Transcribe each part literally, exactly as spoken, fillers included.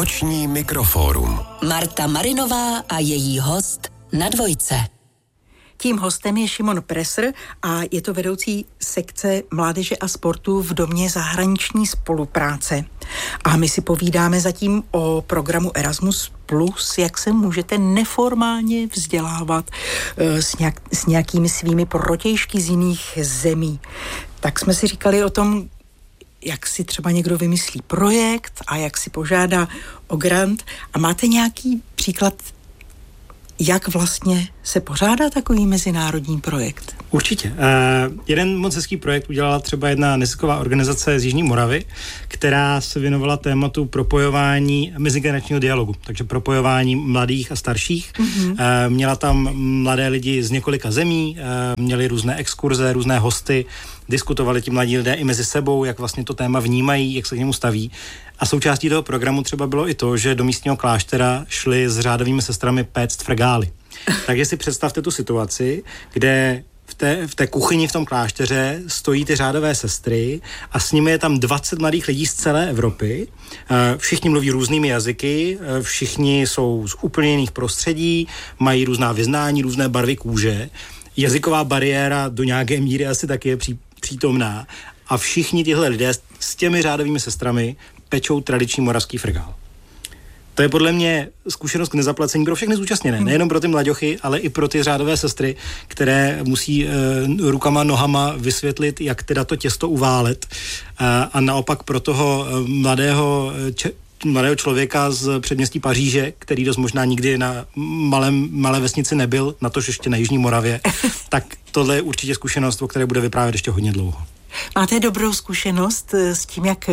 Noční mikrofórum. Marta Marinová a její host na Dvojce. Tím hostem je Šimon Presser a je to vedoucí sekce mládeže a sportu v Domě zahraniční spolupráce. A my si povídáme zatím o programu Erasmus plus, jak se můžete neformálně vzdělávat uh, s, nějak, s nějakými svými protějšky z jiných zemí. Tak jsme si říkali o tom, jak si třeba někdo vymyslí projekt a jak si požádá o grant. A máte nějaký příklad, jak vlastně se pořádá takový mezinárodní projekt? Určitě. Uh, jeden moc hezký projekt udělala třeba jedna nezisková organizace z Jižní Moravy, která se věnovala tématu propojování mezigeneračního dialogu, takže propojování mladých a starších. Mm-hmm. Uh, měla tam mladé lidi z několika zemí, uh, měli různé exkurze, různé hosty, diskutovali ti mladí lidé i mezi sebou, jak vlastně to téma vnímají, jak se k němu staví. A součástí toho programu třeba bylo i to, že do místního kláštera šli s řádovými sestrami péct fregály. Takže si představte tu situaci, kde v té, v té kuchyni v tom klášteře stojí ty řádové sestry a s nimi je tam dvacet mladých lidí z celé Evropy. Všichni mluví různými jazyky, všichni jsou z úplně jiných prostředí, mají různá vyznání, různé barvy kůže. Jazyková bariéra do nějaké míry asi taky je pří, přítomná. A všichni tihle lidé s těmi řádovými sestrami pečou tradiční moravský frgál. To je podle mě zkušenost k nezaplacení pro všechny zúčastněné. Nejenom pro ty mlaďochy, ale i pro ty řádové sestry, které musí e, rukama, nohama vysvětlit, jak teda to těsto uválet. E, a naopak pro toho mladého, če, mladého člověka z předměstí Paříže, který dost možná nikdy na malém, malé vesnici nebyl, na to, že ještě na Jižní Moravě, tak tohle je určitě zkušenost, o které bude vyprávět ještě hodně dlouho. Máte dobrou zkušenost s tím, jak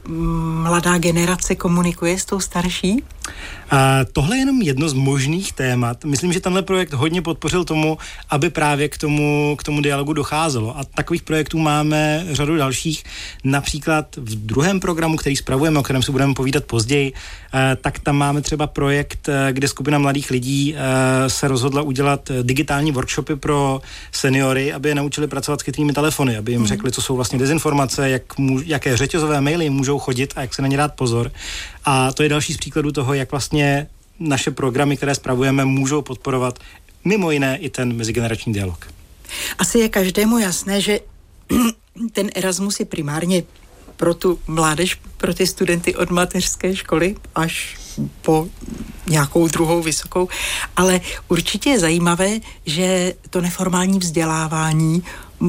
mladá generace komunikuje s tou starší? A tohle je jenom jedno z možných témat. Myslím, že tenhle projekt hodně podpořil tomu, aby právě k tomu, k tomu dialogu docházelo. A takových projektů máme řadu dalších. Například v druhém programu, který spravujeme, o kterém si budeme povídat později, tak tam máme třeba projekt, kde skupina mladých lidí se rozhodla udělat digitální workshopy pro seniory, aby je naučili pracovat s chytrými telefony, aby jim hmm. řekli, co jsou vlastně dezinformace, jak můž, jaké řetězové maily můžou chodit a jak se na ně dát pozor. A to je další z příkladů toho, jak vlastně naše programy, které spravujeme, můžou podporovat mimo jiné i ten mezigenerační dialog. Asi je každému jasné, že ten Erasmus je primárně pro tu mládež, pro ty studenty od mateřské školy až po nějakou druhou vysokou, ale určitě je zajímavé, že to neformální vzdělávání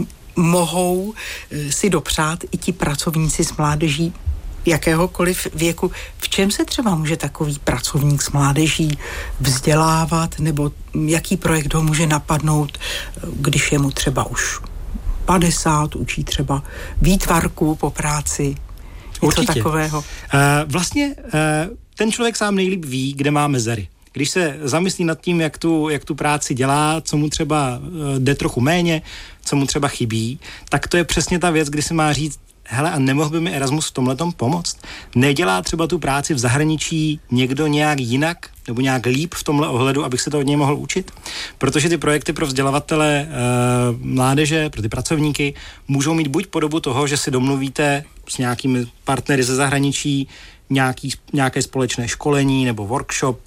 mohou si dopřát i ti pracovníci s mládeží jakéhokoliv věku. V čem se třeba může takový pracovník s mládeží vzdělávat, nebo jaký projekt ho může napadnout, když je mu třeba už padesát, učí třeba výtvarku po práci, něco takového? Uh, vlastně uh, ten člověk sám nejlíp ví, kde má mezery. Když se zamyslí nad tím, jak tu, jak tu práci dělá, co mu třeba uh, jde trochu méně, co mu třeba chybí, tak to je přesně ta věc, kdy se má říct, hele, a nemohl by mi Erasmus v tomhletom pomoct? Nedělá třeba tu práci v zahraničí někdo nějak jinak nebo nějak líp v tomhle ohledu, abych se to od něj mohl učit? Protože ty projekty pro vzdělavatele e, mládeže, pro ty pracovníky můžou mít buď podobu toho, že si domluvíte s nějakými partnery ze zahraničí nějaký, nějaké společné školení nebo workshop,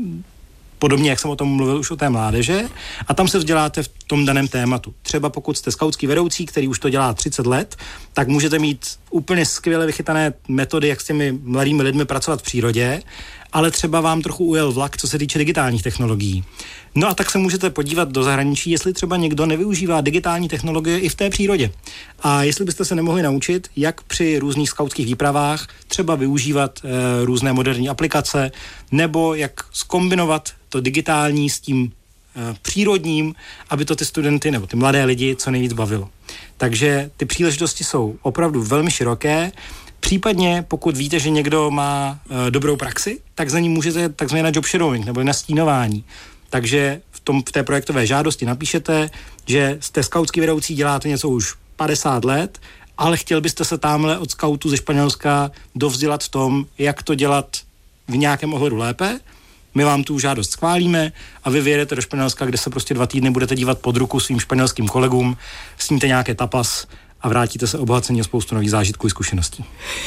podobně, jak jsem o tom mluvil už o té mládeže, a tam se vzděláte v tom daném tématu. Třeba pokud jste skautský vedoucí, který už to dělá třicet let, tak můžete mít úplně skvěle vychytané metody, jak s těmi mladými lidmi pracovat v přírodě, ale třeba vám trochu ujel vlak, co se týče digitálních technologií. No a tak se můžete podívat do zahraničí, jestli třeba někdo nevyužívá digitální technologie i v té přírodě. A jestli byste se nemohli naučit, jak při různých skautských výpravách třeba využívat e, různé moderní aplikace, nebo jak zkombinovat to digitální s tím e, přírodním, aby to ty studenty nebo ty mladé lidi co nejvíc bavilo. Takže ty příležitosti jsou opravdu velmi široké. Případně, pokud víte, že někdo má e, dobrou praxi, tak za ní můžete takzvané job shadowing nebo nastínování. Takže v, tom, v té projektové žádosti napíšete, že jste skautský vedoucí, děláte něco už padesát let, ale chtěl byste se tamhle od skautu ze Španělska dovzdělat v tom, jak to dělat v nějakém ohledu lépe. My vám tu žádost schválíme a vy vyjedete do Španělska, kde se prostě dva týdny budete dívat pod ruku svým španělským kolegům, sníte nějaké tapas a vrátíte se obohacení o spoustu nových zážitků i zkušeností.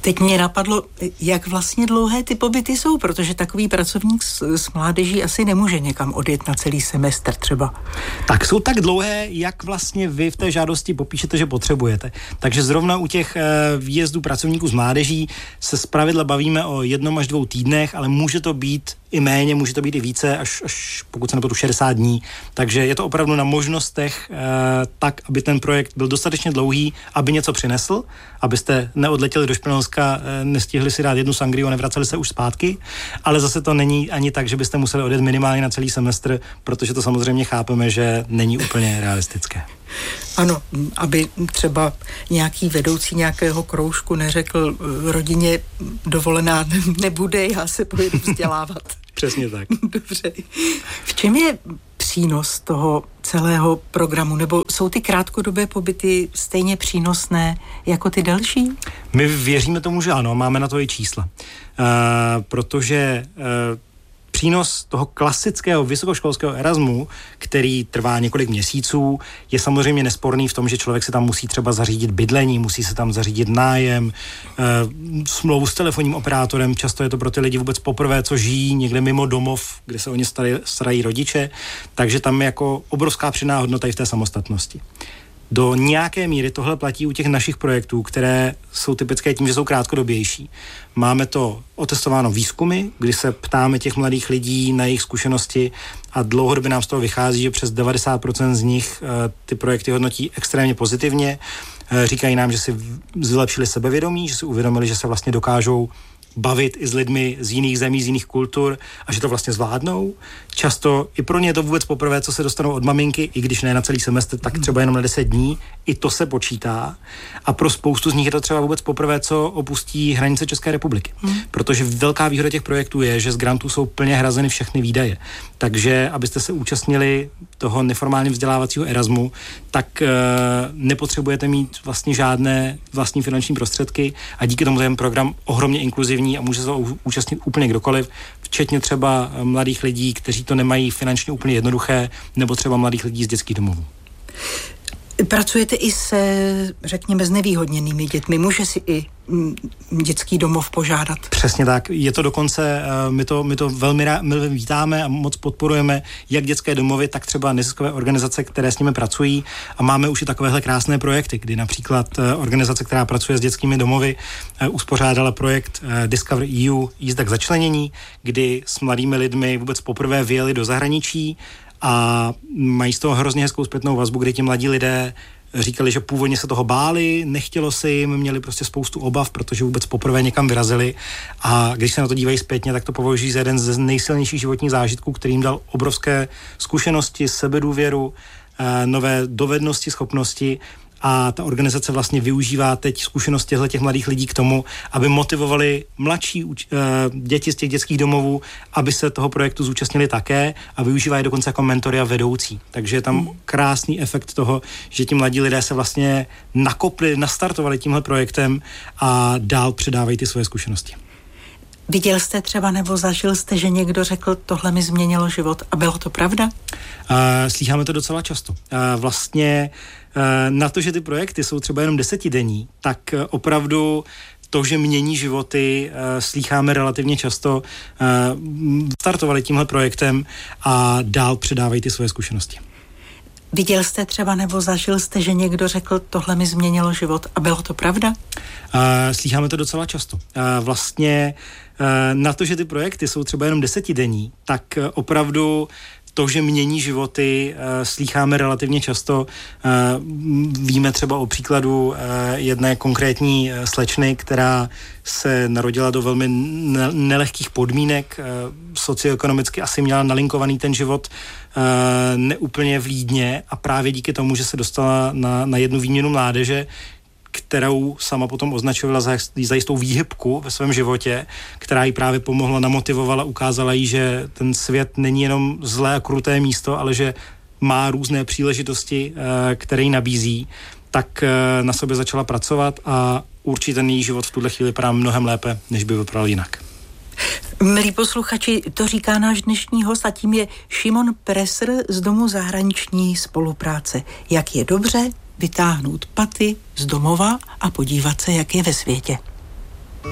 Teď mě napadlo, jak vlastně dlouhé ty pobyty jsou, protože takový pracovník s, s mládeží asi nemůže někam odjet na celý semestr třeba. Tak jsou tak dlouhé, jak vlastně vy v té žádosti popíšete, že potřebujete. Takže zrovna u těch e, výjezdů pracovníků s mládeží se zpravidla bavíme o jednom až dvou týdnech, ale může to být i méně, může to být i více, až, až pokud se nepletu šedesát dní. Takže je to opravdu na možnostech e, tak, aby ten projekt byl dostatečně dlouhý, aby něco přinesl, abyste neodletěli do Španělska, e, nestihli si dát jednu sangriu a nevraceli se už zpátky, ale zase to není ani tak, že byste museli odjet minimálně na celý semestr, protože to samozřejmě chápeme, že není úplně realistické. Ano, aby třeba nějaký vedoucí nějakého kroužku neřekl rodině dovolená nebude, já se pojedu vzdělávat. Přesně tak. Dobře. V čem je přínos toho celého programu? Nebo jsou ty krátkodobé pobyty stejně přínosné jako ty delší? My věříme tomu, že ano, máme na to i čísla. Uh, protože uh, přínos toho klasického vysokoškolského Erasmu, který trvá několik měsíců, je samozřejmě nesporný v tom, že člověk se tam musí třeba zařídit bydlení, musí se tam zařídit nájem, e, smlouvu s telefonním operátorem, často je to pro ty lidi vůbec poprvé, co žijí někde mimo domov, kde se o ně starají, starají rodiče, takže tam je jako obrovská přidaná hodnota i v té samostatnosti. Do nějaké míry tohle platí u těch našich projektů, které jsou typické tím, že jsou krátkodobější. Máme to otestováno výzkumy, kdy se ptáme těch mladých lidí na jejich zkušenosti a dlouhodobě nám z toho vychází, že přes devadesát procent z nich uh, ty projekty hodnotí extrémně pozitivně. Uh, říkají nám, že si zlepšili sebevědomí, že si uvědomili, že se vlastně dokážou bavit i s lidmi z jiných zemí, z jiných kultur a že to vlastně zvládnou. Často i pro ně je to vůbec poprvé, co se dostanou od maminky, i když ne na celý semestr, tak třeba jenom na deset dní. I to se počítá. A pro spoustu z nich je to třeba vůbec poprvé, co opustí hranice České republiky. Hmm. Protože velká výhoda těch projektů je, že z grantů jsou plně hrazeny všechny výdaje. Takže abyste se účastnili toho neformálně vzdělávacího Erasmu, tak e, nepotřebujete mít vlastně žádné vlastní finanční prostředky a díky tomu ten program ohromně inkluzivní a může se účastnit úplně kdokoliv, včetně třeba mladých lidí, kteří to nemají finančně úplně jednoduché, nebo třeba mladých lidí z dětských domovů. Pracujete i se, řekněme, znevýhodněnými dětmi. Může si i dětský domov požádat? Přesně tak. Je to dokonce, my to, my to velmi, rá, my vítáme a moc podporujeme jak dětské domovy, tak třeba neziskové organizace, které s nimi pracují a máme už i takovéhle krásné projekty, kdy například organizace, která pracuje s dětskými domovy, uspořádala projekt Discover E U jízda k začlenění, kdy s mladými lidmi vůbec poprvé vyjeli do zahraničí a mají z toho hrozně hezkou zpětnou vazbu, kdy ti mladí lidé říkali, že původně se toho báli, nechtělo se jim, měli prostě spoustu obav, protože vůbec poprvé někam vyrazili a když se na to dívají zpětně, tak to považují za jeden z nejsilnějších životních zážitků, který jim dal obrovské zkušenosti, sebedůvěru, nové dovednosti, schopnosti. A ta organizace vlastně využívá teď zkušenosti těch mladých lidí k tomu, aby motivovali mladší uč- děti z těch dětských domovů, aby se toho projektu zúčastnili také a využívají dokonce jako mentory a vedoucí. Takže je tam krásný efekt toho, že ti mladí lidé se vlastně nakopli, nastartovali tímhle projektem a dál předávají ty svoje zkušenosti. Viděl jste třeba nebo zažil jste, že někdo řekl, tohle mi změnilo život a bylo to pravda? Uh, slýcháme to docela často. Uh, vlastně uh, na to, že ty projekty jsou třeba jenom desetidenní, tak uh, opravdu to, že mění životy, uh, slýcháme relativně často. Uh, startovali tímhle projektem a dál předávají ty svoje zkušenosti. Viděl jste třeba nebo zažil jste, že někdo řekl, tohle mi změnilo život a bylo to pravda? Uh, slýcháme to docela často. Uh, vlastně uh, na to, že ty projekty jsou třeba jenom desetidenní, tak uh, opravdu to, že mění životy, uh, slýcháme relativně často. Uh, víme třeba o příkladu uh, jedné konkrétní uh, slečny, která se narodila do velmi ne- nelehkých podmínek, uh, socioekonomicky asi měla nalinkovaný ten život uh, neúplně vlídně a právě díky tomu, že se dostala na, na jednu výměnu mládeže, kterou sama potom označovala za, za jistou výhybku ve svém životě, která jí právě pomohla, namotivovala, ukázala jí, že ten svět není jenom zlé a kruté místo, ale že má různé příležitosti, které jí nabízí, tak na sobě začala pracovat a určitě ten její život v tuhle chvíli vypadá mnohem lépe, než by vypadal jinak. Milí posluchači, to říká náš dnešní host a tím je Šimon Presser z Domu zahraniční spolupráce. Jak je dobře vytáhnout paty z domova a podívat se, jak je ve světě.